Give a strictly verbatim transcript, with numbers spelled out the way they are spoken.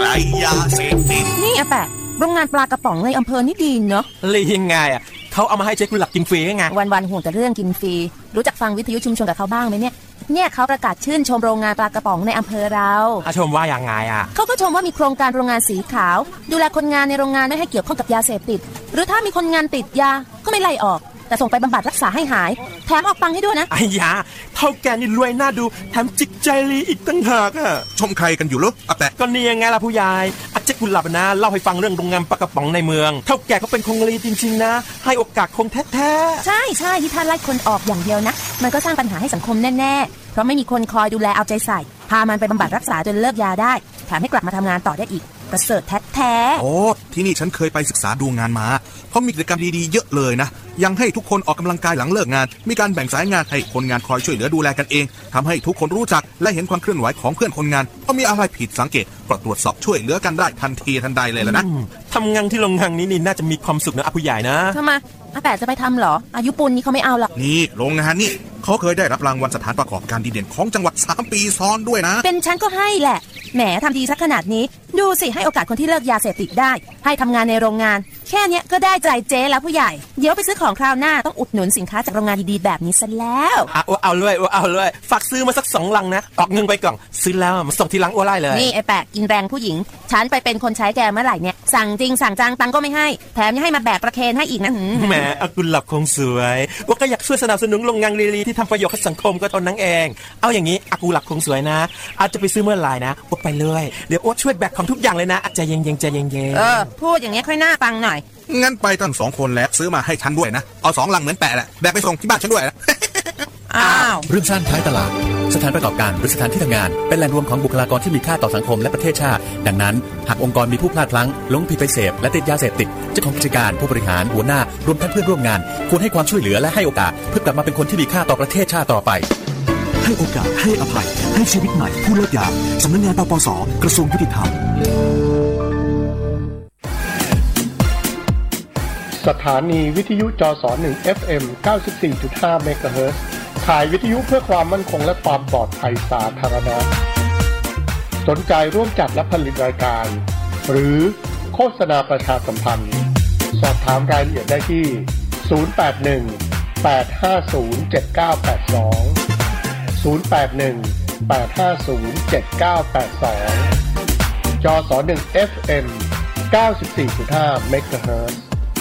ภัยยาเสพติดนี่อาแปะโรงงานปลากระป๋องในอำเภอนี่ดีเนาะเลยยังไงอ่ะเขาเอามาให้เจ๊กุหลาบกินฟรีไงวันๆห่วงแต่เรื่องกินฟรีรู้จักฟังวิทยุชุมชนกับเขาบ้างไหมเนี่ยเนี่ยเขาประกาศชื่นชมโรงงานปลากระป๋องในอำเภอเราชมว่ายังไงอ่ะเขาก็ชมว่ามีโครงการโรงงานสีขาวดูแลคนงานในโรงงานไม่ให้เกี่ยวข้องกับยาเสพติดหรือถ้ามีคนงานติดยาก็ไม่ไล่ออกแต่ส่งไปบำบัดรักษาให้หายแถมออกตังค์ให้ด้วยนะไอ้ยาเท่าแกนี่รวยน่าดูแถมจิตใจดีอีกตั้งหากอ่ะชมใครกันอยู่ลูกอาแปะก็นี่ยังไงล่ะผู้ใหญ่อาเจ๊กุหลาบนะเล่าให้ฟังเรื่องโรงงานปลากระป๋องในเมืองเท่าแกเขาเป็นคนดีจริงๆนะให้โอกาสคนแท้ๆใช่ใช่ที่ท่านไล่คนออกอย่างเดียวนะมันก็สร้างปัญหาให้สังคมแน่ๆเพราะไม่มีคนคอยดูแลเอาใจใส่พามันไปบำบัดรักษาจนเลิกยาได้แถมให้กลับมาทำงานต่อได้อีกประเสริฐแท้ๆโอ้ที่นี่ฉันเคยไปศึกษาดูงานมาเขามีกิจกรรมดีๆเยอะเลยนะยังให้ทุกคนออกกำลังกายหลังเลิกงานมีการแบ่งสายงานให้คนงานคอยช่วยเหลือดูแลกันเองทำให้ทุกคนรู้จักและเห็นความเคลื่อนไหวของเพื่อนคนงานพอมีอะไรผิดสังเกตก็ตรวจสอบช่วยเหลือกันได้ทันทีทันใดเลยแล้วนะทำงานที่โรงงานนี้นี่น่าจะมีความสุขนะผู้ใหญ่นะทำไมอาแปะจะไปทำเหรออายุปูนนี้เขาไม่เอาหรอกนี่โรงงานนี่เขาเคยได้รับรางวัลสถานประกอบการดีเด่นของจังหวัดสามปีซ้อนด้วยนะเป็นฉันก็ให้แหละแหมทำดีสักขนาดนี้ดูสิให้โอกาสคนที่เลิกยาเสพติดได้ให้ทำงานในโรงงานแค่นี้ก็ได้ใจเจ๊แล้วผู้ใหญ่เดี๋ยวไปซื้อของคราวหน้าต้องอุดหนุนสินค้าจากโรงงานดีๆแบบนี้ซะแล้วเอาเอาเลยเอาเลยฝากซื้อมาสักสองลังนะออกเงินไปก่อนซื้อแล้วมาส่งที่ลังอ้วไล่เลยนี่ไอ้แปะกินแรงผู้หญิงฉันไปเป็นคนใช้แกเมื่อไหร่เนี่ยสั่งจริงสั่งจังตังก็ไม่ให้แถมยังให้มาแบกประเคนให้อีกนะแหมอากุลหลับคงสวยว่าก็อยากช่วยสนับสนุนโรงงานลีๆที่ทำประโยชน์กับสังคมก็ตนนั้นเองเอาอย่างนี้อากุลหลับคงสวยนะอาจจะไปซื้อเมื่อไหร่นะว่าไปเลยเดี๋ยวอ้วช่วยแบกของทุกอย่างเลยนะใจเย็นๆใจเย็นๆเออพูดอย่างนี้ค่อยน่าฟังหน่อยงั้นไปตั้งสองคนแล้วซื้อมาให้ฉันด้วยนะเอาสองลังเหมือนแปะแหละแบกไปส่งที่บ้านฉันด้วยนะอ้าวเรื่องสั้นท้ายตลาดสถานประกอบการหรือสถานที่ทำงานเป็นแหล่งรวมของบุคลากรที่มีค่าต่อสังคมและประเทศชาติดังนั้นหากองค์กรมีผู้พลาดพลั้งหลงผิดไปเสพและติดยาเสพติดเจ้าของกิจการผู้บริหารหัวหน้ารวมทั้งเพื่อนร่วมงานควรให้ความช่วยเหลือและให้โอกาสเพื่อกลับมาเป็นคนที่มีค่าต่อประเทศชาติต่อไปให้โอกาสให้อภัยให้ชีวิตใหม่ผู้เลิกยาสำนักงานปปส.กระทรวงยุติธรรมสถานีวิทยุจสหนึ่ง เอฟ เอ็ม เก้าสิบสี่จุดห้า เมกะเฮิรตซ์ขายวิทยุเพื่อความมั่นคงและความปลอดภัยสาธารณะสนใจร่วมจัดและผลิตรายการหรือโฆษณาประชาสัมพันธ์สอบถามรายละเอียดได้ที่ศูนย์ แปด หนึ่ง แปด ห้า ศูนย์ เจ็ด เก้า แปด สอง ศูนย์ แปด หนึ่ง แปด ห้า ศูนย์ เจ็ด เก้า แปด สองจสหนึ่ง เอฟ เอ็ม เก้าสิบสี่จุดห้า เมกะเฮิรตซ์